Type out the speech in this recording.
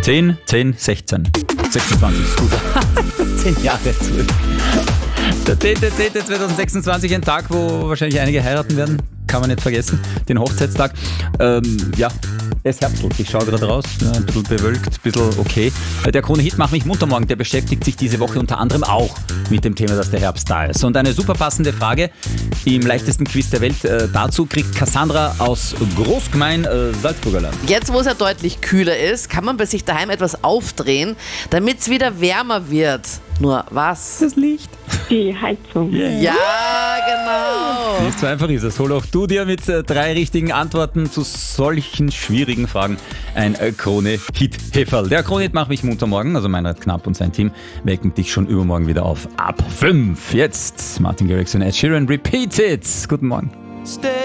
10, 10, 16. 26 ist gut. 10 Jahre. Der 10.10.2026, ein Tag, wo wahrscheinlich einige heiraten werden. Kann man nicht vergessen. Den Hochzeitstag. Es herbstelt. Ich schaue gerade raus. Ja, ein bisschen bewölkt, ein bisschen okay. Der Krone-Hit Mach mich munter morgen, der beschäftigt sich diese Woche unter anderem auch mit dem Thema, dass der Herbst da ist. Und eine super passende Frage im leichtesten Quiz der Welt dazu kriegt Cassandra aus Großgemein, Salzburger Land. Jetzt, wo es ja deutlich kühler ist, kann man bei sich daheim etwas aufdrehen, damit es wieder wärmer wird. Nur was? Das Licht. Die Heizung. Ja, genau. Nicht so einfach ist es. Hol auch du dir mit 3 richtigen Antworten zu solchen schwierigen Fragen ein Krone-Hit-Heferl. Der Krone-Hit Mach mich munter morgen, also Meinrad Knapp und sein Team, wecken dich schon übermorgen wieder auf ab 5. Jetzt Martin Garrix und Ed Sheeran, Repeat It. Guten Morgen.